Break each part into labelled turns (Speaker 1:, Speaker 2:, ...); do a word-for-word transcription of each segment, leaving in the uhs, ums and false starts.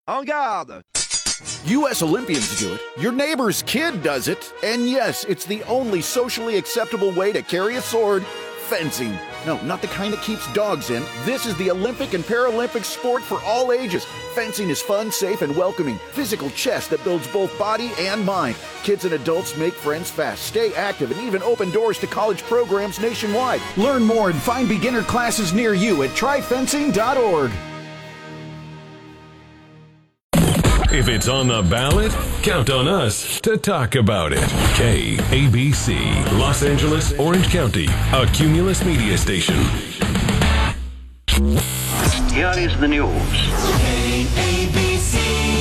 Speaker 1: En garde!
Speaker 2: U S Olympians do it, your neighbor's kid does it, and yes, it's the only socially acceptable way to carry a sword, fencing. No, not the kind that keeps dogs in. This is the Olympic and Paralympic sport for all ages. Fencing is fun, safe, and welcoming. Physical chess that builds both body and mind. Kids and adults make friends fast, stay active, and even open doors to college programs nationwide. Learn more and find beginner classes near you at try fencing dot org.
Speaker 3: If it's on the ballot, count on us to talk about it. K A B C, Los Angeles, Orange County, a Cumulus media station.
Speaker 4: Here is the news.
Speaker 5: K A B C.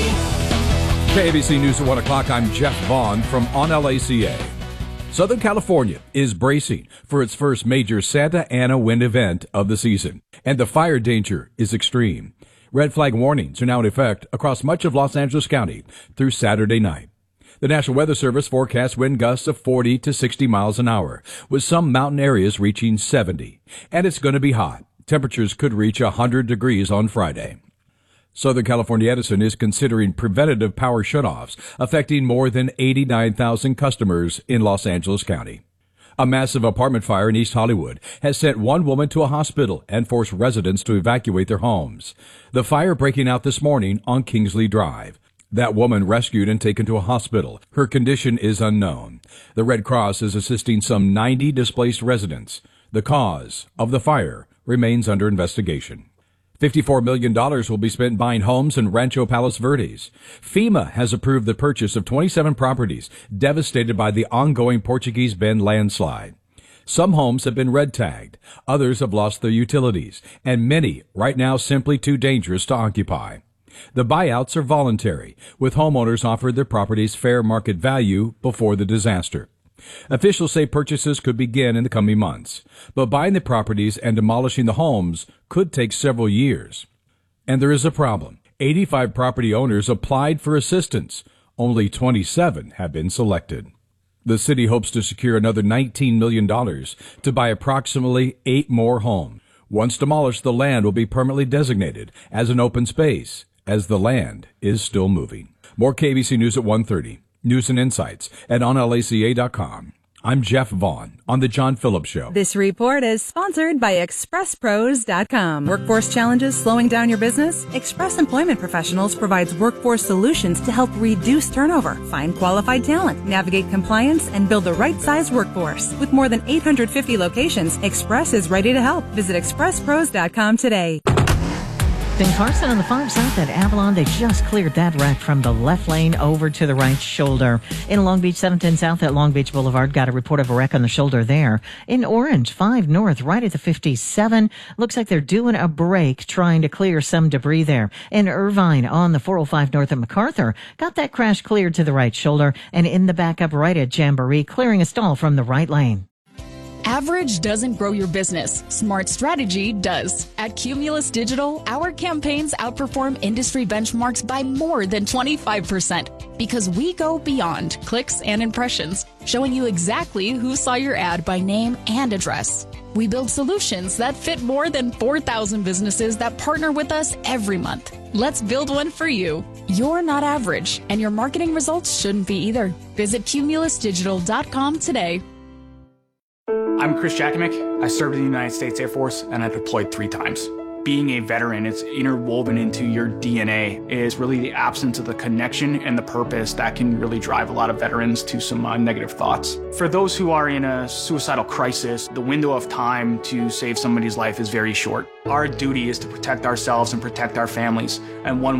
Speaker 6: K A B C News at one o'clock. I'm Jeff Vaughn from On L A C A. Southern California is bracing for its first major Santa Ana wind event of the season, and the fire danger is extreme. Red flag warnings are now in effect across much of Los Angeles County through Saturday night. The National Weather Service forecasts wind gusts of forty to sixty miles an hour, with some mountain areas reaching seventy. And it's going to be hot. Temperatures could reach one hundred degrees on Friday. Southern California Edison is considering preventative power shutoffs, affecting more than eighty-nine thousand customers in Los Angeles County. A massive apartment fire in East Hollywood has sent one woman to a hospital and forced residents to evacuate their homes. The fire breaking out this morning on Kingsley Drive. That woman rescued and taken to a hospital. Her condition is unknown. The Red Cross is assisting some ninety displaced residents. The cause of the fire remains under investigation. fifty-four million dollars will be spent buying homes in Rancho Palos Verdes. FEMA has approved the purchase of twenty-seven properties devastated by the ongoing Portuguese Bend landslide. Some homes have been red tagged, others have lost their utilities, and many right now simply too dangerous to occupy. The buyouts are voluntary, with homeowners offered their properties fair market value before the disaster. Officials say purchases could begin in the coming months, but buying the properties and demolishing the homes could take several years. And there is a problem. eighty-five property owners applied for assistance. Only twenty-seven have been selected. The city hopes to secure another nineteen million dollars to buy approximately eight more homes. Once demolished, the land will be permanently designated as an open space, as the land is still moving. More K B C News at one thirty. News and insights at on L A C A dot com. I'm Jeff Vaughn on The John Phillips Show.
Speaker 7: This report is sponsored by Express Pros dot com. Workforce challenges slowing down your business? Express Employment Professionals provides workforce solutions to help reduce turnover, find qualified talent, navigate compliance, and build the right size workforce. With more than eight hundred fifty locations, Express is ready to help. Visit Express Pros dot com today.
Speaker 8: In Carson on the far south at Avalon, they just cleared that wreck from the left lane over to the right shoulder. In Long Beach, seven ten south at Long Beach Boulevard, got a report of a wreck on the shoulder there. In Orange, five north, right at the fifty-seven. Looks like they're doing a break, trying to clear some debris there. In Irvine, on the four oh five north at MacArthur, got that crash cleared to the right shoulder. And in the backup right at Jamboree, clearing a stall from the right lane.
Speaker 9: Average doesn't grow your business. Smart strategy does. At Cumulus Digital, our campaigns outperform industry benchmarks by more than twenty-five percent because we go beyond clicks and impressions, showing you exactly who saw your ad by name and address. We build solutions that fit more than four thousand businesses that partner with us every month. Let's build one for you. You're not average, and your marketing results shouldn't be either. Visit Cumulus Digital dot com today.
Speaker 10: I'm Chris Jakovic. I served in the United States Air Force and I deployed three times. Being a veteran, it's interwoven into your D N A, is really the absence of the connection and the purpose that can really drive a lot of veterans to some uh, negative thoughts. For those who are in a suicidal crisis, the window of time to save somebody's life is very short. Our duty is to protect ourselves and protect our families, and one